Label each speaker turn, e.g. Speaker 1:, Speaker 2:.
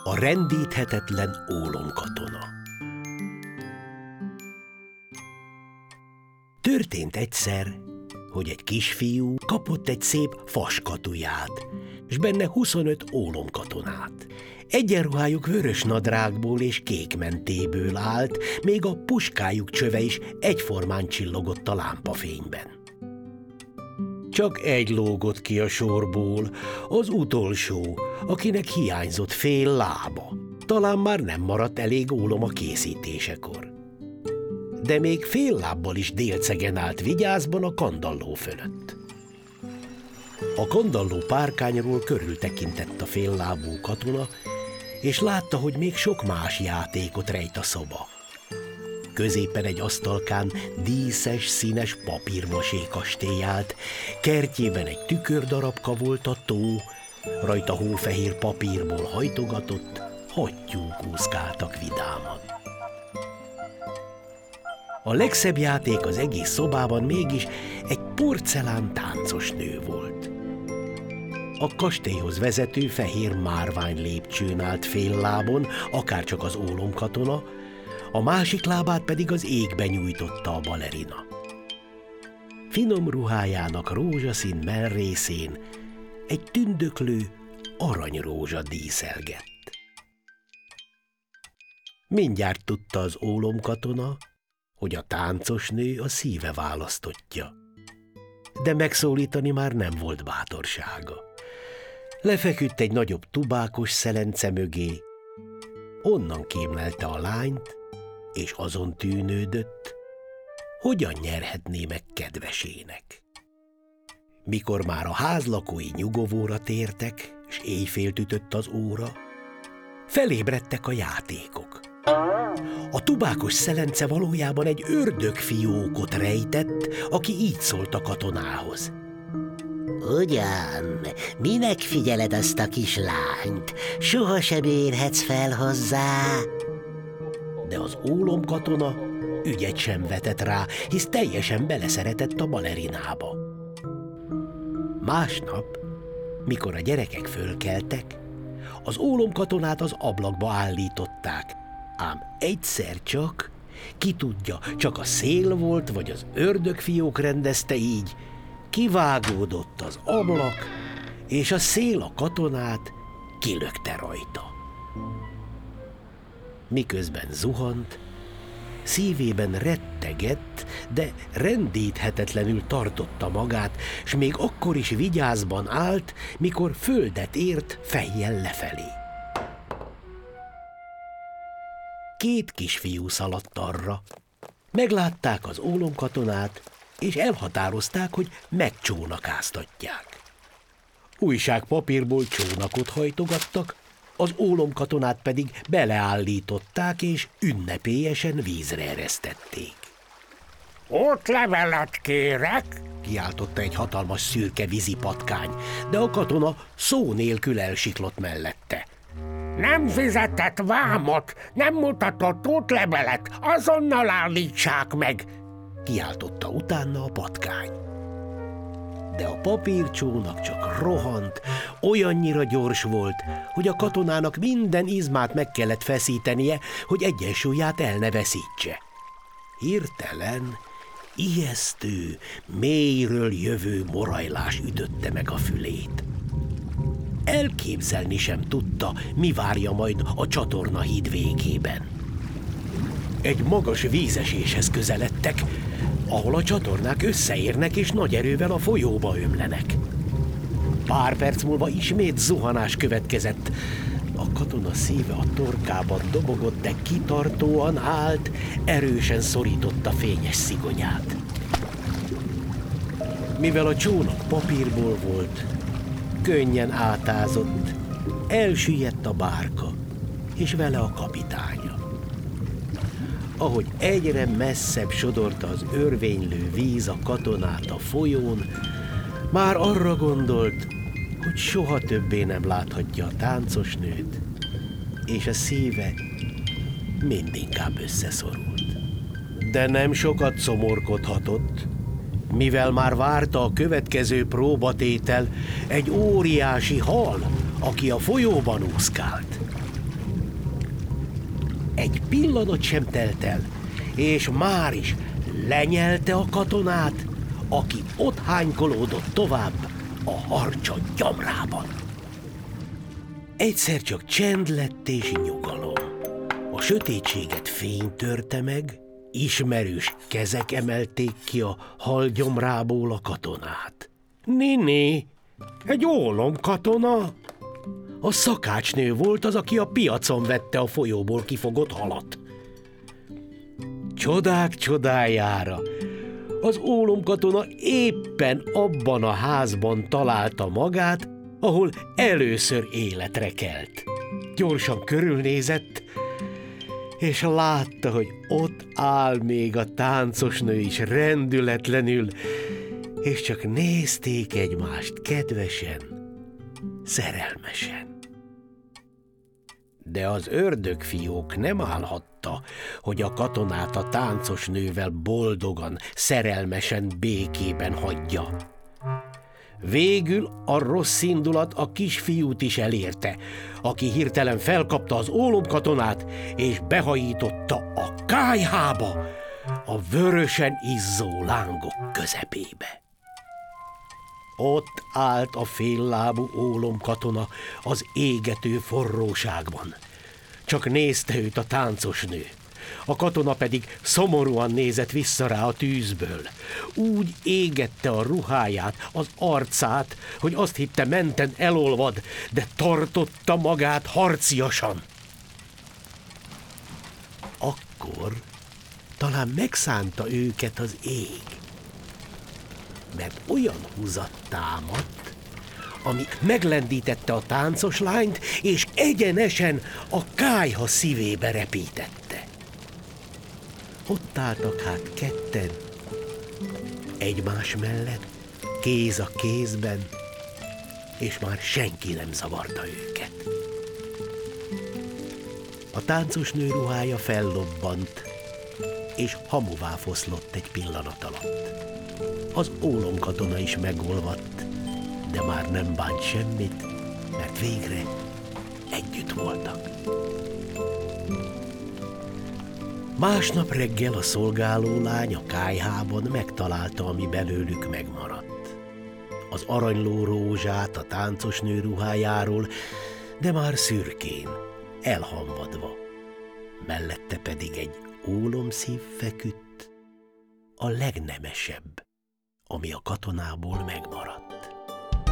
Speaker 1: A rendíthetetlen ólomkatona. Történt egyszer, hogy egy kisfiú kapott egy szép vaskatuját, és benne 25 ólomkatonát. Egyenruhájuk vörös nadrágból és kék mentéből állt, még a puskájuk csöve is egyformán csillogott a lámpafényben. Csak egy lógott ki a sorból, az utolsó, akinek hiányzott fél lába. Talán már nem maradt elég ólom a készítésekor. De még fél lábbal is délcegen állt vigyázban a kandalló fölött. A kandalló párkányról körültekintett a féllábú katona, és látta, hogy még sok más játékot rejt a szoba. Középen egy asztalkán díszes, színes papírmasé kastély állt, kertjében egy tükördarabka volt a tó, rajta hófehér papírból hajtogatott hattyúk úszkáltak vidáman. A legszebb játék az egész szobában mégis egy porcelán táncos nő volt. A kastélyhoz vezető fehér márvány lépcsőn állt fél lábon, akárcsak az ólomkatona, a másik lábát pedig az égbe nyújtotta a balerina. Finom ruhájának rózsaszín mellrészén egy tündöklő aranyrózsa díszelgett. Mindjárt tudta az ólomkatona, hogy a táncos nő a szíve választottja. De megszólítani már nem volt bátorsága. Lefeküdt egy nagyobb tubákos szelence mögé, onnan kémlelte a lányt, és azon tűnődött, hogyan nyerhetné meg kedvesének. Mikor már a házlakói nyugovóra tértek, s éjfélt ütött az óra, felébredtek a játékok. A tubákos szelence valójában egy ördögfiókot rejtett, aki így szólt a katonához.
Speaker 2: Ugyan, minek figyeled azt a kislányt? Sohasem érhetsz fel hozzá.
Speaker 1: De az ólomkatona ügyet sem vetett rá, hisz teljesen beleszeretett a balerinába. Másnap, mikor a gyerekek fölkeltek, az ólomkatonát az ablakba állították, ám egyszer csak, ki tudja, csak a szél volt, vagy az ördögfiók rendezte így, kivágódott az ablak, és a szél a katonát kilökte rajta. Miközben zuhant, szívében rettegett, de rendíthetetlenül tartotta magát, s még akkor is vigyázban állt, mikor földet ért fejjel lefelé. Két kisfiú szaladt arra. Meglátták az ólomkatonát, és elhatározták, hogy megcsónakáztatják. Újságpapírból csónakot hajtogattak, az ólomkatonát pedig beleállították, és ünnepélyesen vízre eresztették.
Speaker 3: Útlevelet kérek,
Speaker 1: kiáltotta egy hatalmas szürke vízipatkány, de a katona szó nélkül elsiklott mellette.
Speaker 3: nem fizetett vámot, nem mutatott útlevelet, azonnal állítsák meg,
Speaker 1: kiáltotta utána a patkány. De a papírcsónak csak rohant, olyannyira gyors volt, hogy a katonának minden izmát meg kellett feszítenie, hogy egyensúlyát el ne veszítse. Hirtelen, ijesztő, mélyről jövő morajlás ütötte meg a fülét. Elképzelni sem tudta, mi várja majd a csatornahíd végében. Egy magas vízeséshez közeledtek, ahol a csatornák összeérnek és nagy erővel a folyóba ömlenek. Pár perc múlva ismét zuhanás következett. A katona szíve a torkában dobogott, de kitartóan állt, erősen szorította fényes szigonyát. Mivel a csónak papírból volt, könnyen átázott, elsüllyedt a bárka, és vele a kapitánya. Ahogy egyre messzebb sodorta az örvénylő víz a katonát a folyón, már arra gondolt, hogy soha többé nem láthatja a táncos nőt, és a szíve mindinkább összeszorult. De nem sokat szomorkodhatott, mivel már várta a következő próbatétel egy óriási hal, aki a folyóban úszkált. Egy pillanat sem telt el, és már is lenyelte a katonát, aki ott hánykolódott tovább a harcsa gyomrában. Egyszer csak csend lett és nyugalom. A sötétséget fény törte meg, ismerős kezek emelték ki a halgyomrából a katonát. Néné, egy ólomkatona? A szakácsnő volt az, aki a piacon vette a folyóból kifogott halat. Csodák csodájára! Az ólomkatona éppen abban a házban találta magát, ahol először életre kelt. Gyorsan körülnézett, és látta, hogy ott áll még a táncosnő is rendületlenül, és csak nézték egymást kedvesen, szerelmesen. De az ördögfiók nem állhatta, hogy a katonát a táncosnővel boldogan, szerelmesen békében hagyja. Végül a rossz indulat a kisfiút is elérte, aki hirtelen felkapta az ólomkatonát, és behajította a kályhába, a vörösen izzó lángok közepébe. Ott állt a féllábú ólomkatona az égető forróságban. Csak nézte őt a táncosnő. A katona pedig szomorúan nézett vissza rá a tűzből. Úgy égette a ruháját, az arcát, hogy azt hitte menten elolvad, de tartotta magát harciasan. Akkor talán megszánta őket az ég, mert olyan húzat támadt, ami meglendítette a táncos lányt, és egyenesen a kályha szívébe repítette. Ott álltak hát ketten, egymás mellett, kéz a kézben, és már senki nem zavarta őket. A táncosnő ruhája fellobbant, és hamuvá foszlott egy pillanat alatt. Az ólomkatona is megolvadt, de már nem bánt semmit, mert végre együtt voltak. Másnap reggel a szolgálólány a kályhában megtalálta, ami belőlük megmaradt. Az aranyló rózsát a táncosnő ruhájáról, de már szürkén, elhamvadva. Mellette pedig egy ólomszív feküdt, a legnemesebb, ami a katonából megmaradt.